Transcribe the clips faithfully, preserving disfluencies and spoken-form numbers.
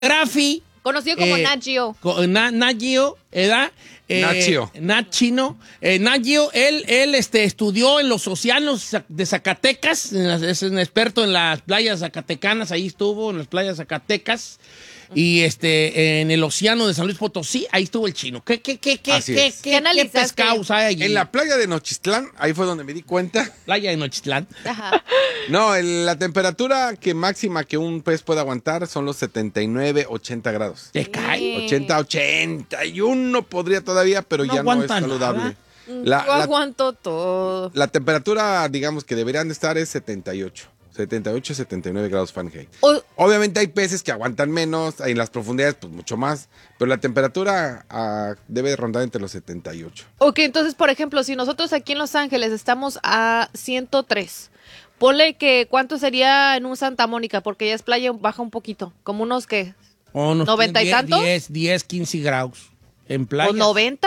Graffi. Conocido como eh, Nat Geo. co- Na- Nat Geo, ¿verdad? Eh, Nat Geo. Nat Chino. Eh, Nat Geo, él, él este, estudió en los océanos de Zacatecas, en las- es un experto en las playas zacatecanas, ahí estuvo, en las playas zacatecas. Y este, en el océano de San Luis Potosí, ahí estuvo el chino. ¿Qué, qué, qué, qué, Así qué, es. qué, ¿Qué qué analizaste? pescados hay allí? En la playa de Nochistlán, ahí fue donde me di cuenta. playa de Nochitlán. Ajá. No, el- la temperatura que máxima que un pez puede aguantar son los setenta y nueve, ochenta grados. Te cae. ochenta, ochenta y uno podría todavía, pero No ya no es aguanta saludable. nada. La, Yo la- aguanto todo. la temperatura, digamos, que deberían de estar es setenta y ocho. setenta y ocho, setenta y nueve grados Fahrenheit. O- Obviamente hay peces que aguantan menos, en las profundidades pues mucho más, pero la temperatura ah, debe rondar entre los setenta y ocho. ok, entonces, por ejemplo, si nosotros aquí en Los Ángeles estamos a ciento tres, ponle que cuánto sería en un Santa Mónica, porque ya es playa, baja un poquito, como unos que, O unos ¿noventa y diez, tantos? diez, diez, quince grados en playa. o noventa,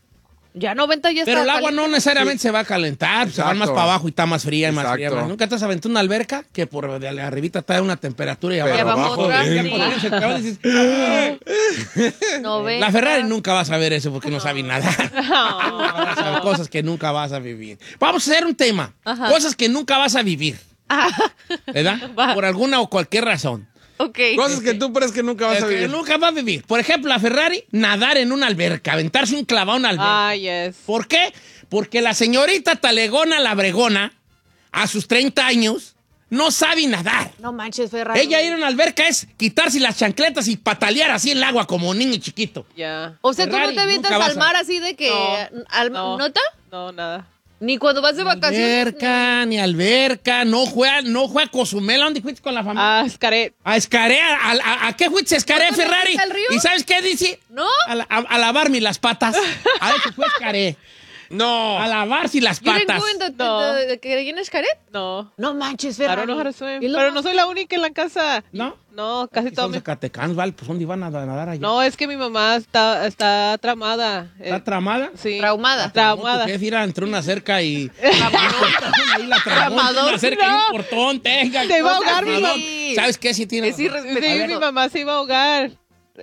ya noventa ya está. Pero el agua no caliente. necesariamente se va a calentar, se va Exacto. más para abajo y está más fría y más Exacto. fría. ¿Nunca te has aventado una alberca que por de arribita está a una temperatura y Pero abajo? abajo abajo, otra, bien. sí. Cuando se te va, dices, "Ah". noventa. La Ferrari nunca vas a ver eso porque no sabe nada. Vas a ver cosas que nunca vas a vivir. Vamos a hacer un tema. Ajá. Cosas que nunca vas a vivir. ¿Verdad? Va. Por alguna o cualquier razón. Ok. Cosas que tú crees que nunca vas Eh, a que vivir. nunca va a vivir. Por ejemplo, la Ferrari, nadar en una alberca, aventarse un clavado en una alberca. Ah, yes. ¿Por qué? Porque la señorita Talegona la Bregona, a sus treinta años, no sabe nadar. No manches, Ferrari. Ella ir a una alberca es quitarse las chancletas y patalear así en el agua como un niño chiquito. Ya. O sea, ¿tú Ferrari, no te avientas nunca vas al a- mar así de que... No, al, no. ¿Nota? No, nada. Ni cuando vas de vacaciones. Alberca, ni alberca, no juega, no juega Cozumel. ¿A dónde fuiste con la familia? Ah, Scaret. A Escarea, ¿a, a, a qué fuiste Escarea, ¿No te Ferrari? metiste al río? ¿Y sabes qué dice? ¿No? A, la- a- a lavarme las patas. A eso fue Escaré. No. A lavarse las You didn't patas. go in the, No. the- the- que en Xcaret? No. No manches, I Ferrari. don't know how to swim. Y lo Pero más- no soy la única en la casa. ¿No? No, casi Aquí todo son mi... zacatecanos, ¿vale? Pues ¿dónde iban a nadar allá? No, es que mi mamá está, está tramada. ¿Está Eh, tramada? sí. Traumada. Traumada. ¿Qué ir entre una cerca y... Tramador. Ahí la tramó, Tramador, una cerca y no. un portón, tenga. Se iba a no seas ahogar mi mamón. mamá. ¿Sabes qué? Sí tiene Es razón. irrespetuoso. Sí, mi mamá se iba a ahogar.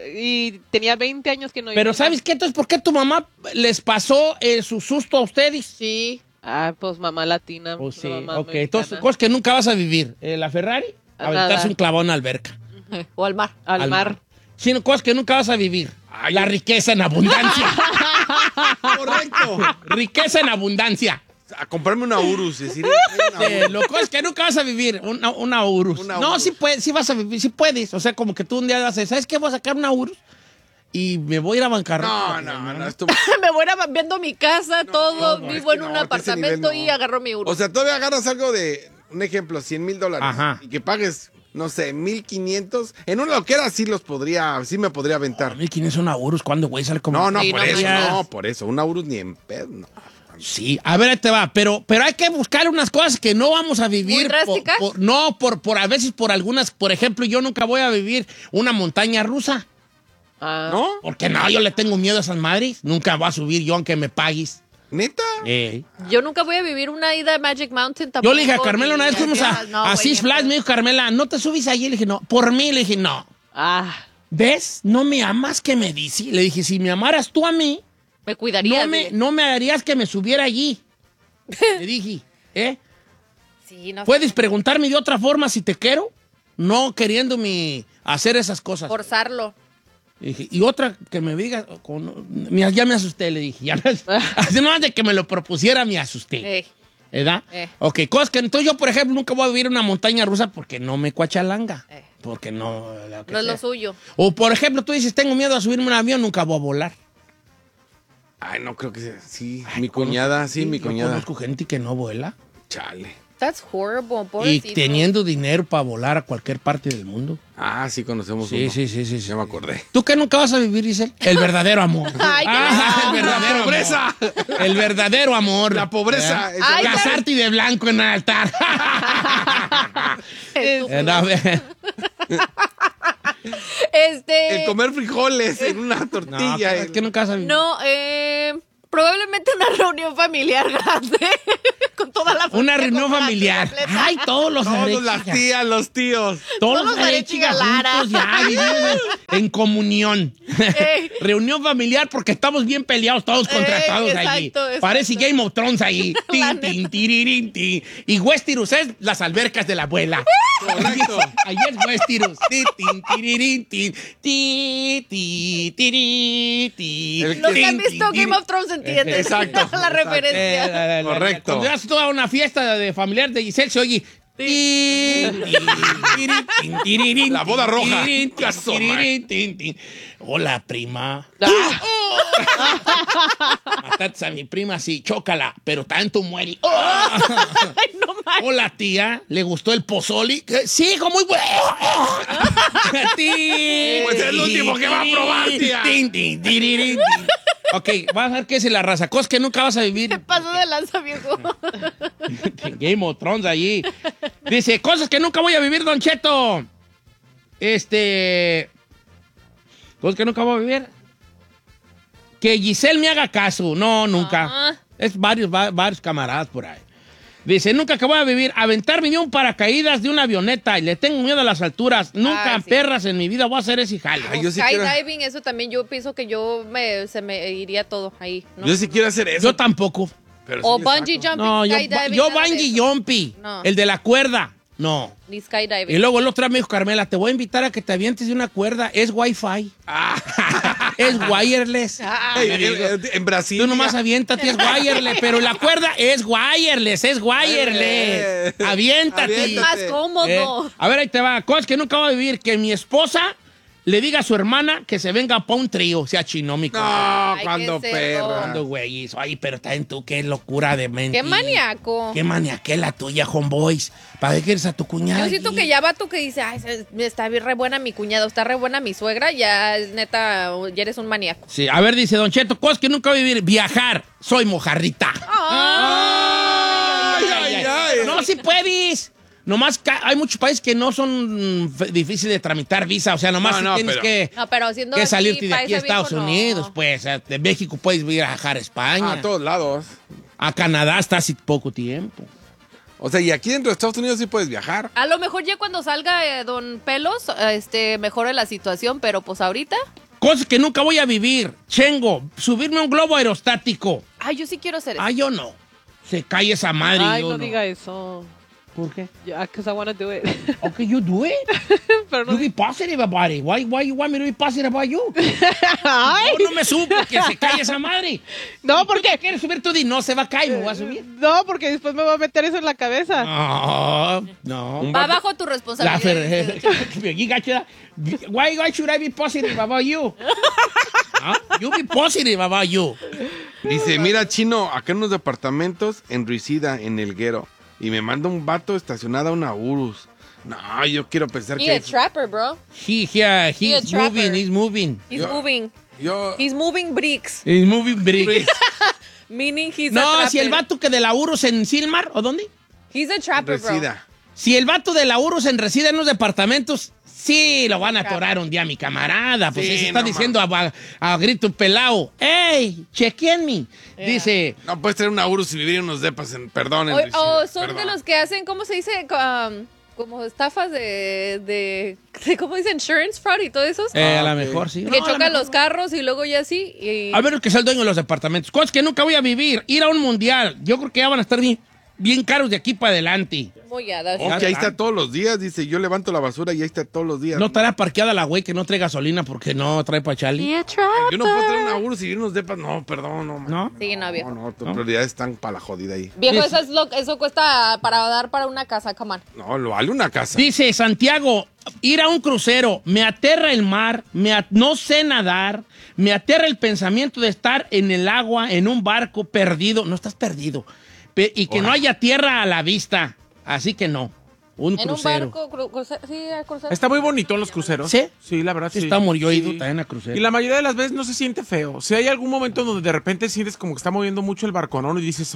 Y tenía veinte años que no iba. Pero ¿sabes qué? Entonces, ¿por qué tu mamá les pasó eh, su susto a ustedes? Sí. Ah, pues mamá latina. Pues sí, mamá ok. mexicana. Entonces, cosas que nunca vas a vivir. Eh, la Ferrari, A aventarse nadar. un clavón en la alberca. O al mar. Al, al mar. mar. Sino cosas que nunca vas a vivir. La riqueza en abundancia. Correcto. Riqueza en abundancia. A comprarme una Urus. Decir, una Eh, Urus. lo cosas que nunca vas a vivir. Una, una Urus. Una no, Urus. sí, puedes, sí vas a vivir, sí puedes. O sea, como que tú un día haces, ¿sabes qué? Voy a sacar una Urus y me voy a ir a bancarrota. No, no, no. Esto... Me voy a viendo mi casa, todo. no, vivo es en que un no, que ese apartamento nivel no. y agarro mi euro. O sea, todavía agarras algo de, un ejemplo, cien mil dólares. Ajá. Y que pagues, no sé, mil quinientos. En una loquera sí los podría, sí me podría aventar. mil quinientos una Urus, ¿cuándo, güey? Sale como... No, no, Sí, por no eso, manches. no, por eso. Una Urus ni en pedo, no. Sí, a ver, ahí te va, pero, pero hay que buscar unas cosas que no vamos a vivir. ¿Muy drásticas? por- por- no, por, por a veces por algunas, por ejemplo, yo nunca voy a vivir una montaña rusa. Ah. ¿No? Porque no, yo le tengo miedo a esas madres. Nunca voy a subir yo aunque me pagues. ¿Neta? Eh. Yo nunca voy a vivir una ida a Magic Mountain tampoco. Yo le dije a Carmela una vez, ni- fuimos a, No, a güey, Six ni- Flags, me dijo Carmela, ¿no te subís allí? Le dije, no. Por mí, le dije, no. Ah. ¿Ves? No me amas que me dice. Le dije, si me amaras tú a mí, Me cuidaría. no me, dile. no me harías que me subiera allí. Le dije, ¿eh? Sí, no sé. ¿Puedes preguntarme de otra forma si te quiero? No queriéndome hacer esas cosas. Forzarlo. Y, dije, y otra que me diga, con- mira, ya me asusté, le dije. Ya me, así nomás de que me lo propusiera, me asusté. Eh, ¿Verdad? Eh. Ok, cosas que entonces yo, por ejemplo, nunca voy a vivir en una montaña rusa porque no me cuachalanga. Eh. Porque no. lo que no es sea. lo suyo. O, por ejemplo, tú dices, tengo miedo a subirme a un avión, nunca voy a volar. Ay, no creo que sea. Sí, mi cuñada, sí, mi Yo cuñada. conozco gente que no vuela. Chale. That's horrible, Y pobrecito. teniendo dinero para volar a cualquier parte del mundo. Ah, sí, conocemos Sí, uno. sí, sí, sí, sí. Ya me acordé. ¿Tú qué nunca vas a vivir, Giselle? El verdadero amor. Ay, qué Ah, el lindo. verdadero La pobreza. amor. El verdadero amor. La pobreza. ¿verdad? Ay, Casarte de blanco en el altar. Estúpido. Eh, no, ve- Este. El comer frijoles en una no, tortilla. es que nunca vas a vivir. No, eh. Probablemente una reunión familiar grande. Con toda la familia. Una reunión completa, familiar. completa. Ay, todos los Todos las arechigas. tías, los tíos. Todos Todos los los arechigas arechigas juntos ya vivimos en, en comunión. Ey. Reunión familiar porque estamos bien peleados todos contra Ey, todos exacto, allí. exacto. Parece Game of Thrones ahí. La Tin, tin, tirirín, tin. Y Westeros es las albercas de la abuela. Correcto. Ahí es Westeros. Tin, tin, tirirín, tin. Ti, ti, tiri, ti. El Los que han Tin, visto tin, Game tiri. of Thrones entienden Exacto, la exacto. referencia. Eh, la, la, la, Correcto. Cuando haces toda una fiesta de familiar de Giselle, se oye. La boda roja. Hola, prima. Mataste a mi prima, sí, chócala, pero tanto muere. Ay, no mames. Hola, tía, ¿le gustó el pozoli? Sí, hijo, muy bueno. Pues es el último que va a probar, tía. Ok, vas a ver qué es la raza. Cosas que nunca vas a vivir. ¿Qué pasó de lanza, viejo? Game of Thrones allí. Dice, cosas que nunca voy a vivir, Don Cheto. Este... Cosas que nunca voy a vivir. Que Giselle me haga caso. No, nunca. Ajá. Es varios, va- varios camaradas por ahí. Dice, nunca que voy a vivir. Aventarme de un paracaídas de una avioneta y le tengo miedo a las alturas. Nunca, Ah, sí. perras, en mi vida voy a hacer ese jale. Ay, yo sí quiero- Skydiving, eso también yo pienso que yo me, se me iría todo ahí. ¿no? Yo sí quiero hacer eso. Yo tampoco. pero O sí le bungee saco. jumping, No, yo, skydiving. yo nada de bungee eso. jumpy. No. El de la cuerda. No. Ni Y skydiving. luego el otro día me dijo, Carmela, te voy a invitar a que te avientes de una cuerda. Es Wi-Fi. Es wireless. Ey, en, en Brasil. Tú nomás ya- aviéntate, es wireless. Pero la cuerda es wireless, es wireless. Eh. Aviéntate. Aviéntate. Más cómodo. Eh, a ver, ahí te va. Cosas que nunca voy a vivir. Que mi esposa le diga a su hermana que se venga para un trío. Se achinó mi compa. No, Ay, cuando qué cerdo. perra. Cuando, güey, eso. Ay, pero también tú, qué locura de mente. Qué maníaco. Qué maniaquela tuya, homeboys. ¿Para qué quieres a tu cuñada? Yo siento allí? que ya va tú que dice, ay, se- está bien re buena mi cuñado, está re buena mi suegra, ya es neta, ya eres un maníaco. Sí, a ver, dice Don Cheto, cosas que nunca voy a vivir. Viajar. Soy mojarrita. Ay, ay, ay. No, si puedes. Nomás ca- hay muchos países que no son mm, f- difíciles de tramitar visa. O sea, nomás No, sí no, tienes pero- que, No, pero siendo que así, salirte de aquí a paisa Estados viejo, no. Unidos. Pues eh, de México puedes viajar a España. A todos lados. A Canadá hasta hace poco tiempo. O sea, y aquí dentro de Estados Unidos sí puedes viajar. A lo mejor ya cuando salga eh, Don Pelos, eh, este, mejore la situación, pero pues ahorita, Cosas que nunca voy a vivir. Chengo, subirme a un globo aerostático. ay, yo sí quiero hacer eso. Ah, yo no. Se cae esa madre. Ay, yo no diga eso. ¿Por qué? Yeah, because I want to do it. Okay, you do it. Pero no You be positive about it. Why, why you want me to be positive about you? Ay, No, no me subo porque se cae esa madre. no, ¿Tú porque te quieres subir? Tú di, no, se va a caer, me voy a subir. no, porque después me va a meter eso en la cabeza. No, no. Va bajo tu La responsabilidad. fer- You got you- Why, why should I be positive about you? No, you be positive about you. Dice, mira, Chino, acá en unos departamentos en Ruicida, en Elguero. Y me manda un vato estacionado a una Urus. No, yo quiero pensar He que... a es- trapper, bro. He, he, He a he's trapper. moving, he's moving. He's Yo- moving. Yo... He's moving bricks. He's moving bricks. Meaning he's a No, trapper. si el vato que de la Urus en Silmar, ¿o dónde? He's a en trapper, bro. Resida. Si el vato de la Urus en reside en los departamentos, sí, lo van a atorar un día, mi camarada. Pues Sí, eso está no diciendo a, a grito pelao. ¡Ey, chequenme! Dice, No puedes tener una Urus y vivir en unos depas en... Perdón, en O, Resida. o son Perdón. de los que hacen, ¿cómo se dice? Um, como estafas de, de, de, ¿cómo dice? Insurance fraud y todo eso. eh, a Ah, lo ok. mejor sí. que No, a lo chocan mejor los no. carros y luego ya así. Y... A ver que es el dueño de los departamentos. Cosas que nunca voy a vivir. Ir a un mundial. Yo creo que ya van a estar bien, bien caros de aquí para adelante. Muy ya, that's- Ok, ahí está todos los días. Dice, yo levanto la basura y ahí está todos los días. No estará parqueada la güey que no trae gasolina porque no trae para Charlie. Be a trapper. Yo no puedo tener una Urus y vivir en unos depas. No, perdón, no. man. ¿No? Sí, no, viejo. No, no, tus ¿No? prioridades están para la jodida ahí. Viejo, Dice- eso, es lo, eso cuesta para dar para una casa, come on. No, lo vale una casa. Dice Santiago, ir a un crucero, me aterra el mar, me at- no sé nadar, me aterra el pensamiento de estar en el agua, en un barco perdido. No estás perdido. Pe- y que no haya tierra a la vista. Así que no. Un En crucero. un barco, cru- cruce- sí, al crucero. Está muy bonito en los cruceros. ¿Sí? Sí, la verdad Sí, sí. está muy yo he ido Sí. también a crucero. Y la mayoría de las veces no se siente feo. Si hay algún momento donde de repente sientes como que está moviendo mucho el barconón y dices, ay,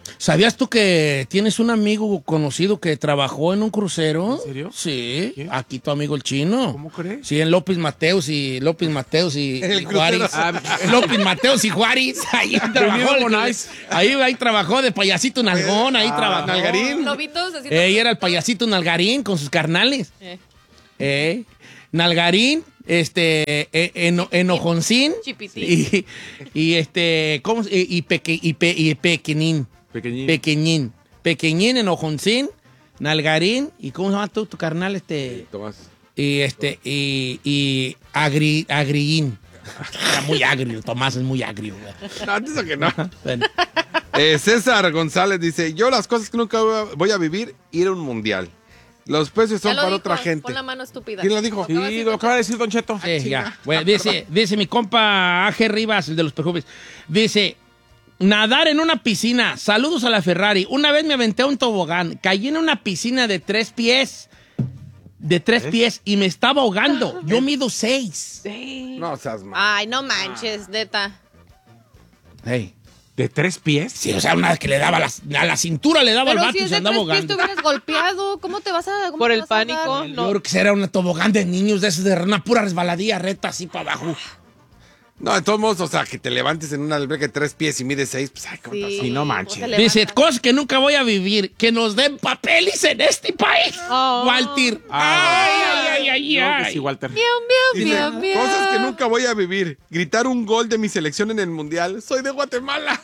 ¿Sabías tú que tienes un amigo conocido que trabajó en un crucero? ¿En serio? Sí. ¿Quién? Aquí tu amigo el chino. ¿Cómo crees? Sí, en López Mateos y López Mateos y, El y Juárez. crucero. Ah, López Mateos y Juárez. Ahí trabajó. Venido con el- Ice. ahí, ahí trabajó de payasito nalgón. Ahí Ah, trabajó. Nalgarín. Lobitos, así. Ella era el payasito nalgarín con sus carnales. Eh. Eh, Nalgarín, este, eh, eno- enojoncín. Chipitín. Y, y este, ¿cómo? se- Y, y, peque- y, pe- y pequeñín. Pequeñín. Pequeñín. Pequeñín, enojoncín, nalgarín. ¿Y cómo se llama tú, tu carnal? Este. Tomás. Y este, y, y agri, agrillín. Era muy agrio, Tomás es muy agrio. güey. No, antes de que no. Bueno, Eh, César González dice, yo las cosas que nunca voy a- voy a vivir, ir a un mundial. Los precios Ya son lo para dijo, otra gente. Pon la mano estúpida. ¿Quién lo dijo? Acaba de Sí, decir lo Don acaba de decir Don Cheto. sí, ya. Bueno, dice, dice mi compa A G Rivas, el de los perfumes. Dice, nadar en una piscina. Saludos a la Ferrari. Una vez me aventé a un tobogán. Caí en una piscina de tres pies. De tres pies y me estaba ahogando. Yo mido seis. No seas mal. Ay, no manches, neta. Hey. ¿De tres pies? Sí, o sea, una vez que le daba la, a la cintura, le daba Pero el vato si y es se de andaba tres pies, te ahogando. hubieras golpeado. ¿Cómo te vas a...? cómo Por te el vas a pánico. andar? Yo creo que será una tobogán de niños de esos de una pura resbaladilla reta así para abajo. No, de todos modos, o sea, que te levantes en una alberca de tres pies y mides seis, pues ay, ¿cómo estás? Sí, no manches. pues se Dice, levanta. cosas que nunca voy a vivir, que nos den papeles en este país. Oh. Walter. Ah, Ay, ay, ay, Creo ay. que sí, Walter. Miau, miau, Dice, miau, miau. cosas que nunca voy a vivir. Gritar un gol de mi selección en el mundial. Soy de Guatemala.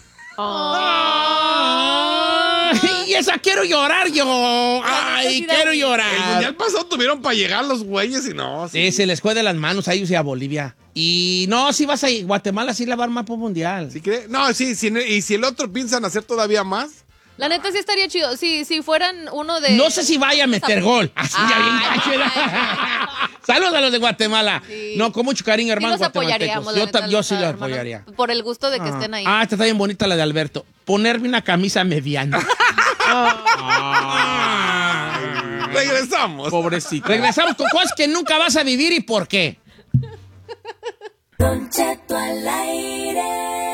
Ay, y esa quiero llorar yo. Ay, necesidad. quiero El llorar. mundial pasado tuvieron para llegar los güeyes y no. sí. Sí, se les fue de las manos a ellos y a Bolivia. Y no, si vas a Guatemala, sí la va a armar por mundial. ¿Sí cree? No, sí, sí, y si el otro piensan hacer todavía más. La neta sí estaría chido. Si, si fueran uno de... No sé si vaya a meter gol. Así ya bien Ay, gacho, ¿verdad? Saludos a los de Guatemala. Sí. No, con mucho cariño, Sí hermanos los apoyaríamos. guatemaltecos. la Yo, ta- neta, yo sí los hermanos, apoyaría. Por el gusto de que estén ahí. Ah, esta está bien bonita la de Alberto. Ponerme una camisa mediana. Ah. Regresamos. Pobrecito. Regresamos con cosas que nunca vas a vivir y por qué. Don Cheto al aire.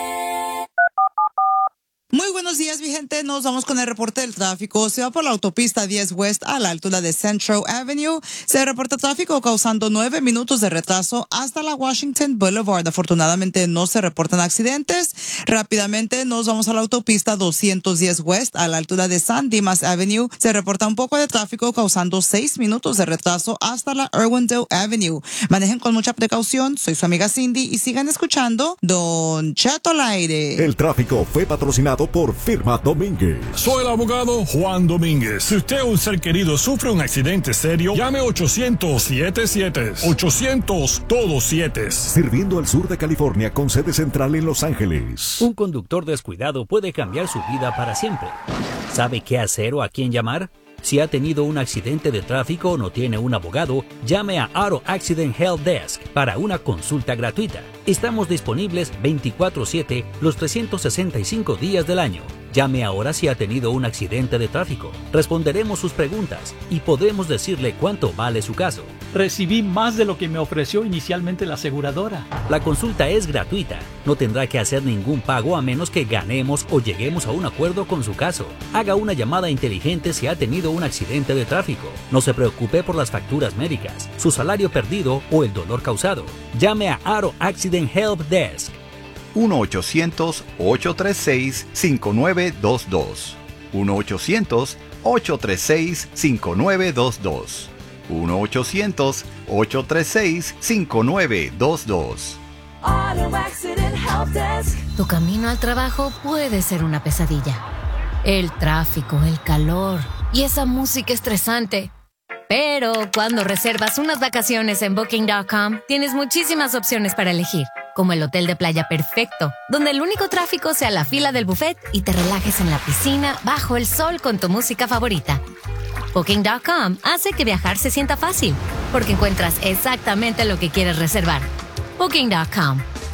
Muy buenos días, mi gente. Nos vamos con el reporte del tráfico. Se va por la autopista diez West a la altura de Central Avenue. Se reporta tráfico causando nueve minutos de retraso hasta la Washington Boulevard. Afortunadamente no se reportan accidentes. Rápidamente nos vamos a la autopista doscientos diez West a la altura de San Dimas Avenue. Se reporta un poco de tráfico causando seis minutos de retraso hasta la Irwindale Avenue. Manejen con mucha precaución. Soy su amiga Cindy y sigan escuchando Don Cheto al aire. El tráfico fue patrocinado por Firma Domínguez. Soy el abogado Juan Domínguez. Si usted o un ser querido sufre un accidente serio, llame ochocientos siete siete. ochocientos todos siete. Sirviendo al sur de California con sede central en Los Ángeles. Un conductor descuidado puede cambiar su vida para siempre. ¿Sabe qué hacer o a quién llamar? Si ha tenido un accidente de tráfico o no tiene un abogado, llame a Auto Accident Help Desk para una consulta gratuita. Estamos disponibles veinticuatro siete los trescientos sesenta y cinco días del año. Llame ahora si ha tenido un accidente de tráfico. Responderemos sus preguntas y podremos decirle cuánto vale su caso. Recibí más de lo que me ofreció inicialmente la aseguradora. La consulta es gratuita. No tendrá que hacer ningún pago a menos que ganemos o lleguemos a un acuerdo con su caso. Haga una llamada inteligente si ha tenido un accidente de tráfico. No se preocupe por las facturas médicas, su salario perdido o el dolor causado. Llame a Auto Accident Help Desk. uno ochocientos ocho tres seis cinco nueve dos dos. uno ochocientos ocho tres seis cinco nueve dos dos. uno ochocientos ocho tres seis cinco nueve dos dos. Auto Accident Help Desk. Tu camino al trabajo puede ser una pesadilla. El tráfico, el calor y esa música estresante. Pero cuando reservas unas vacaciones en Booking punto com, tienes muchísimas opciones para elegir, como el hotel de playa perfecto, donde el único tráfico sea la fila del buffet y te relajes en la piscina bajo el sol con tu música favorita. Booking punto com hace que viajar se sienta fácil, porque encuentras exactamente lo que quieres reservar. Booking punto com.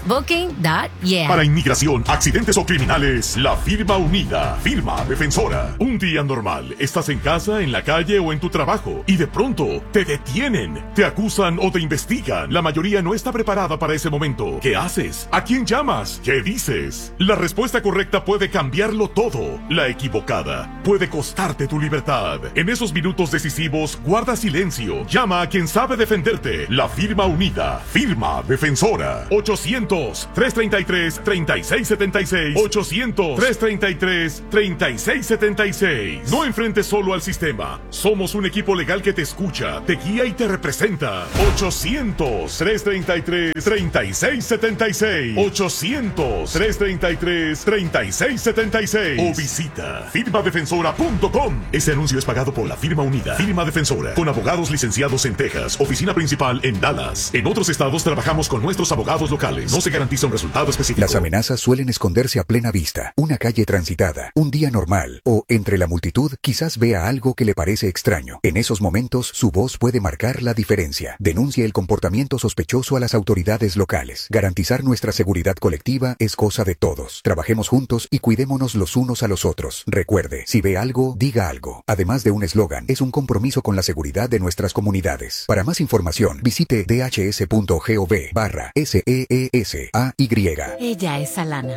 Booking punto yeah. Para inmigración, accidentes o criminales, la firma unida. Firma defensora. Un día normal, estás en casa, en la calle o en tu trabajo y de pronto te detienen, te acusan o te investigan. La mayoría no está preparada para ese momento. ¿Qué haces? ¿A quién llamas? ¿Qué dices? La respuesta correcta puede cambiarlo todo. La equivocada puede costarte tu libertad. En esos minutos decisivos, guarda silencio. Llama a quien sabe defenderte. La firma unida. Firma defensora. ochocientos, tres treinta y tres, treinta y seis setenta y seis. ochocientos, tres treinta y tres, treinta y seis setenta y seis. No enfrentes solo al sistema. Somos un equipo legal que te escucha, te guía y te representa. ochocientos, tres treinta y tres, treinta y seis setenta y seis. ochocientos, tres treinta y tres, treinta y seis setenta y seis. O visita firma defensora punto com. Este anuncio es pagado por la firma unida. Firma defensora, con abogados licenciados en Texas. Oficina principal en Dallas. En otros estados trabajamos con nuestros abogados locales. No se garantiza un resultado específico. Las amenazas suelen esconderse a plena vista. Una calle transitada, un día normal o entre la multitud quizás vea algo que le parece extraño. En esos momentos su voz puede marcar la diferencia. Denuncie el comportamiento sospechoso a las autoridades locales. Garantizar nuestra seguridad colectiva es cosa de todos. Trabajemos juntos y cuidémonos los unos a los otros. Recuerde, si ve algo, diga algo. Además de un eslogan, es un compromiso con la seguridad de nuestras comunidades. Para más información, visite dhs.gov barra S E E S A Y. Ella es Alana.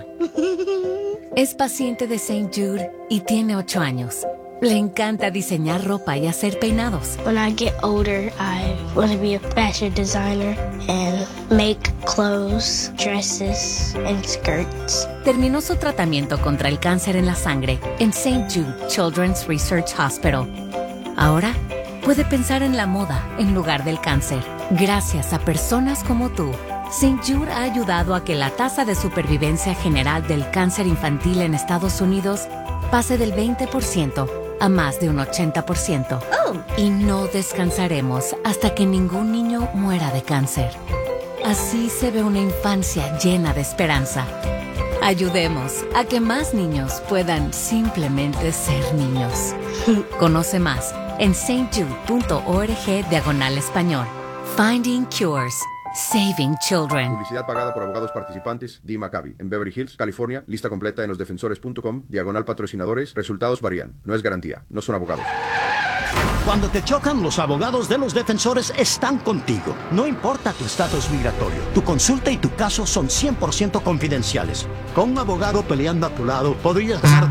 Es paciente de Saint Jude y tiene ocho años. Le encanta diseñar ropa y hacer peinados. When I get older, I want to be a fashion designer and make clothes, dresses, and skirts. Terminó su tratamiento contra el cáncer en la sangre en Saint Jude Children's Research Hospital. Ahora puede pensar en la moda en lugar del cáncer. Gracias a personas como tú, Saint Jude ha ayudado a que la tasa de supervivencia general del cáncer infantil en Estados Unidos pase del veinte por ciento a más de un ochenta por ciento. Oh. Y no descansaremos hasta que ningún niño muera de cáncer. Así se ve una infancia llena de esperanza. Ayudemos a que más niños puedan simplemente ser niños. Conoce más en stjude.org diagonal español. Finding Cures. Saving Children. Publicidad pagada por abogados participantes. Dee Maccabi. En Beverly Hills, California. Lista completa en los defensores punto com. Diagonal patrocinadores. Resultados varían. No es garantía. No son abogados. Cuando te chocan, los abogados de los defensores están contigo. No importa tu estatus migratorio. Tu consulta y tu caso son cien por ciento confidenciales. Con un abogado peleando a tu lado, podrías ganar